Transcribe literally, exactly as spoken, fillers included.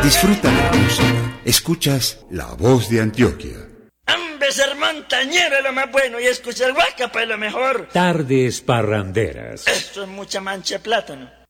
Disfruta de la música. Escuchas La Voz de Antioquia. Hombre, ser montañero es lo más bueno y escuchar Guacapa es lo mejor. Tardes parranderas. Esto es mucha mancha de plátano.